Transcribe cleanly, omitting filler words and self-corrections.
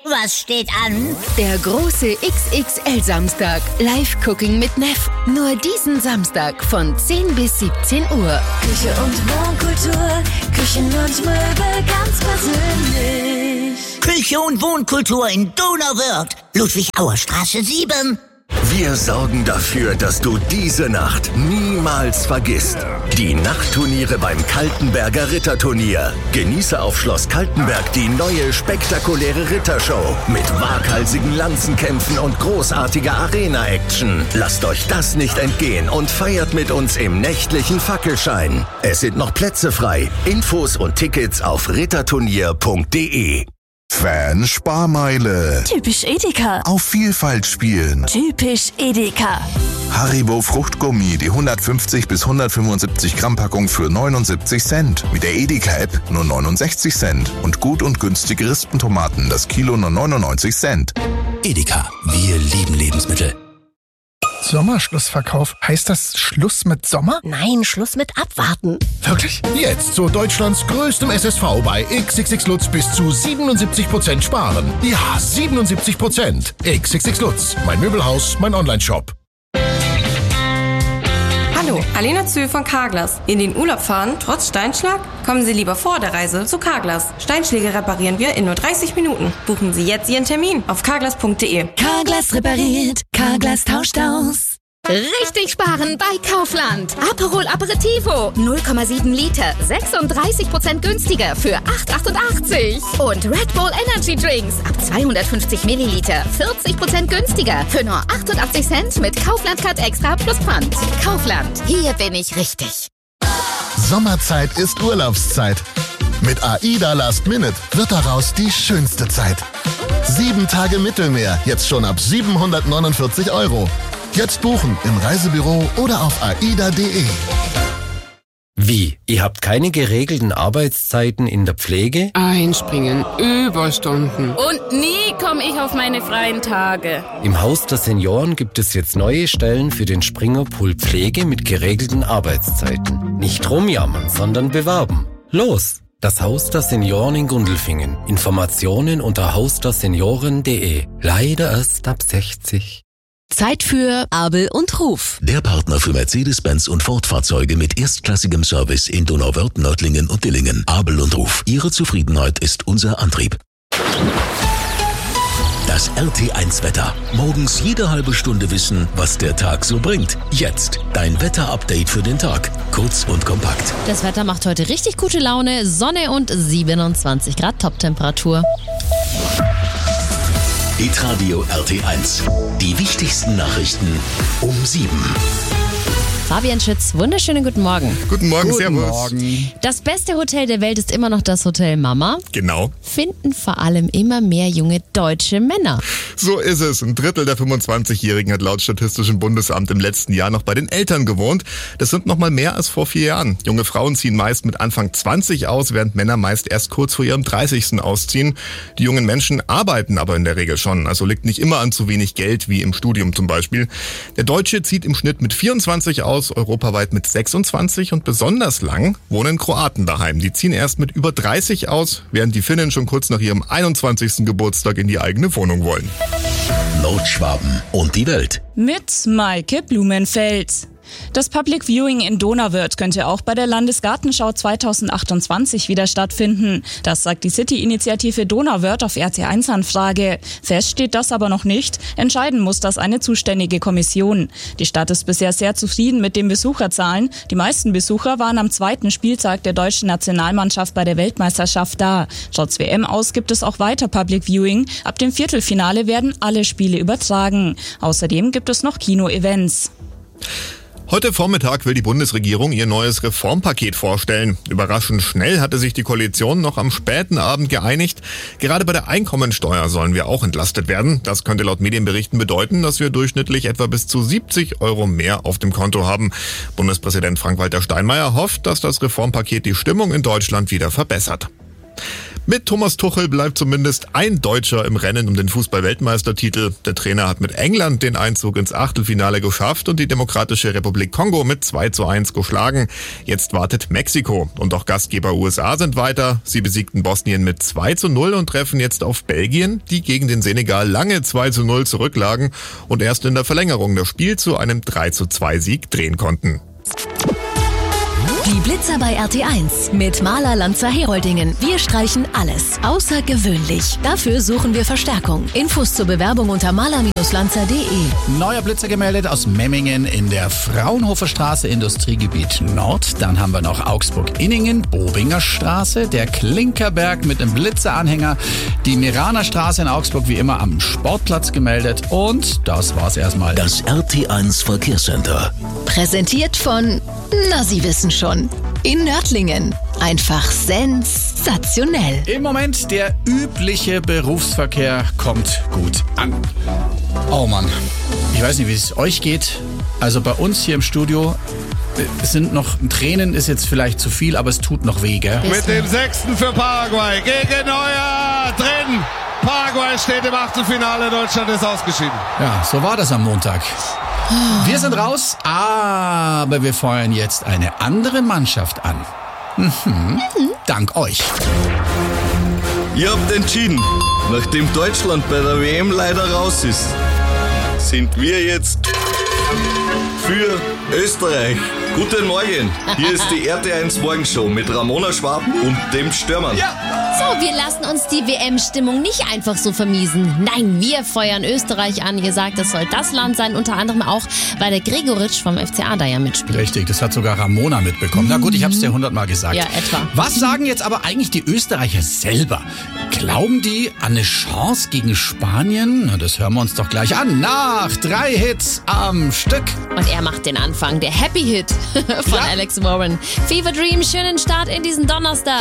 was steht an? Der große XXL-Samstag. Live-Cooking mit Neff. Nur diesen Samstag von 10 bis 17 Uhr. Küche und Wohnkultur, Küchen und Möbel ganz persönlich. Küche und Wohnkultur in Donauwörth, Ludwig-Auer-Straße 7. Wir sorgen dafür, dass du diese Nacht niemals vergisst. Die Nachtturniere beim Kaltenberger Ritterturnier. Genieße auf Schloss Kaltenberg die neue spektakuläre Rittershow mit waghalsigen Lanzenkämpfen und großartiger Arena-Action. Lasst euch das nicht entgehen und feiert mit uns im nächtlichen Fackelschein. Es sind noch Plätze frei. Infos und Tickets auf ritterturnier.de. Fan-Sparmeile. Typisch Edeka. Auf Vielfalt spielen. Typisch Edeka. Haribo Fruchtgummi, die 150 bis 175 Gramm Packung für 79 Cent. Mit der Edeka-App nur 69 Cent. Und gut und günstige Rispentomaten, das Kilo nur 99 Cent. Edeka, wir lieben Lebensmittel. Sommerschlussverkauf. Heißt das Schluss mit Sommer? Nein, Schluss mit Abwarten. Wirklich? Jetzt zu Deutschlands größtem SSV bei XXX Lutz bis zu 77% sparen. Ja, 77%. XXX Lutz, mein Möbelhaus, mein Onlineshop. Hallo, Alena Zühl von Carglass. In den Urlaub fahren, trotz Steinschlag? Kommen Sie lieber vor der Reise zu Carglass. Steinschläge reparieren wir in nur 30 Minuten. Buchen Sie jetzt Ihren Termin auf carglass.de. Carglass repariert, Carglass tauscht aus. Richtig sparen bei Kaufland. Aperol Aperitivo 0,7 Liter, 36% günstiger für 8,88. Und Red Bull Energy Drinks ab 250 Milliliter, 40% günstiger für nur 88 Cent mit Kaufland Card Extra plus Pfand. Kaufland, hier bin ich richtig. Sommerzeit ist Urlaubszeit. Mit AIDA Last Minute wird daraus die schönste Zeit. 7 Tage Mittelmeer, jetzt schon ab 749 €. Jetzt buchen im Reisebüro oder auf aida.de. Wie? Ihr habt keine geregelten Arbeitszeiten in der Pflege? Einspringen, Überstunden. Und nie komme ich auf meine freien Tage. Im Haus der Senioren gibt es jetzt neue Stellen für den Springerpool Pflege mit geregelten Arbeitszeiten. Nicht rumjammern, sondern bewerben. Los! Das Haus der Senioren in Gundelfingen. Informationen unter hausdersenioren.de. Leider erst ab 60. Zeit für Abel und Ruf. Der Partner für Mercedes-Benz und Ford-Fahrzeuge mit erstklassigem Service in Donauwörth, Nördlingen und Dillingen. Abel und Ruf. Ihre Zufriedenheit ist unser Antrieb. Das RT1-Wetter. Morgens jede halbe Stunde wissen, was der Tag so bringt. Jetzt dein Wetter-Update für den Tag. Kurz und kompakt. Das Wetter macht heute richtig gute Laune. Sonne und 27 Grad Toptemperatur. Hitradio RT1. Die wichtigsten Nachrichten um 7. Fabian Schütz, wunderschönen guten Morgen. Guten Morgen, Guten servus. Morgen. Das beste Hotel der Welt ist immer noch das Hotel Mama. Genau. Finden vor allem immer mehr junge deutsche Männer. So ist es. Ein Drittel der 25-Jährigen hat laut Statistischem Bundesamt im letzten Jahr noch bei den Eltern gewohnt. Das sind noch mal mehr als vor 4 Jahren. Junge Frauen ziehen meist mit Anfang 20 aus, während Männer meist erst kurz vor ihrem 30. ausziehen. Die jungen Menschen arbeiten aber in der Regel schon. Also liegt nicht immer an zu wenig Geld, wie im Studium zum Beispiel. Der Deutsche zieht im Schnitt mit 24 aus, europaweit mit 26 und besonders lang wohnen Kroaten daheim. Die ziehen erst mit über 30 aus, während die Finnen schon kurz nach ihrem 21. Geburtstag in die eigene Wohnung wollen. Nordschwaben und die Welt. Mit Maike Blumenfeld. Das Public Viewing in Donauwörth könnte auch bei der Landesgartenschau 2028 wieder stattfinden. Das sagt die City-Initiative Donauwörth auf RT1-Anfrage. Fest steht das aber noch nicht. Entscheiden muss das eine zuständige Kommission. Die Stadt ist bisher sehr zufrieden mit den Besucherzahlen. Die meisten Besucher waren am 2. Spieltag der deutschen Nationalmannschaft bei der Weltmeisterschaft da. Trotz WM aus gibt es auch weiter Public Viewing. Ab dem Viertelfinale werden alle Spiele übertragen. Außerdem gibt es noch Kino-Events. Heute Vormittag will die Bundesregierung ihr neues Reformpaket vorstellen. Überraschend schnell hatte sich die Koalition noch am späten Abend geeinigt. Gerade bei der Einkommensteuer sollen wir auch entlastet werden. Das könnte laut Medienberichten bedeuten, dass wir durchschnittlich etwa bis zu 70 € mehr auf dem Konto haben. Bundespräsident Frank-Walter Steinmeier hofft, dass das Reformpaket die Stimmung in Deutschland wieder verbessert. Mit Thomas Tuchel bleibt zumindest ein Deutscher im Rennen um den Fußball-Weltmeistertitel. Der Trainer hat mit England den Einzug ins Achtelfinale geschafft und die Demokratische Republik Kongo mit 2:1 geschlagen. Jetzt wartet Mexiko. Und auch Gastgeber USA sind weiter. Sie besiegten Bosnien mit 2:0 und treffen jetzt auf Belgien, die gegen den Senegal lange 2:0 zurücklagen und erst in der Verlängerung das Spiel zu einem 3:2-Sieg drehen konnten. Die Blitzer bei RT1 mit Maler Lanzer Heroldingen. Wir streichen alles außergewöhnlich. Dafür suchen wir Verstärkung. Infos zur Bewerbung unter maler-lanzer.de. Neuer Blitzer gemeldet aus Memmingen in der Fraunhofer Straße, Industriegebiet Nord. Dann haben wir noch Augsburg-Inningen, Bobinger Straße, der Klinkerberg mit einem Blitzeranhänger, die Meraner Straße in Augsburg wie immer am Sportplatz gemeldet. Und das war's erstmal. Das RT1 Verkehrscenter. Präsentiert von, na, Sie wissen schon, in Nördlingen. Einfach sensationell. Im Moment der übliche Berufsverkehr kommt gut an. Oh Mann, ich weiß nicht, wie es euch geht. Also bei uns hier im Studio sind noch Tränen, ist jetzt vielleicht zu viel, aber es tut noch weh, gell? Mit dem 6. für Paraguay gegen Neuer drin. Paraguay steht im Achtelfinale, Deutschland ist ausgeschieden. Ja, so war das am Montag. Wir sind raus, aber wir feuern jetzt eine andere Mannschaft an. Dank euch. Ihr habt entschieden, nachdem Deutschland bei der WM leider raus ist, sind wir jetzt für Österreich. Guten Morgen, hier ist die RT1 Morgenshow mit Ramona Schwab und dem Stürmann. Ja. So, wir lassen uns die WM-Stimmung nicht einfach so vermiesen. Nein, wir feuern Österreich an. Ihr sagt, das soll das Land sein, unter anderem auch, weil der Gregoritsch vom FCA da ja mitspielt. Richtig, das hat sogar Ramona mitbekommen. Na gut, ich hab's dir 100-mal gesagt. Ja, etwa. Was sagen jetzt aber eigentlich die Österreicher selber? Glauben die an eine Chance gegen Spanien? Na, das hören wir uns doch gleich an. Nach 3 Hits am Stück. Und er macht den Anfang, der Happy Hit von Alex Warren. Fever Dream, schönen Start in diesen Donnerstag.